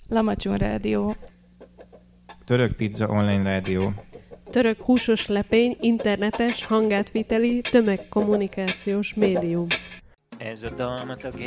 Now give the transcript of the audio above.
Lamacsun Rádió. Török Pizza Online Rádió. Török húsos lepény internetes hangátviteli tömegkommunikációs médium. Ez a Dalmatag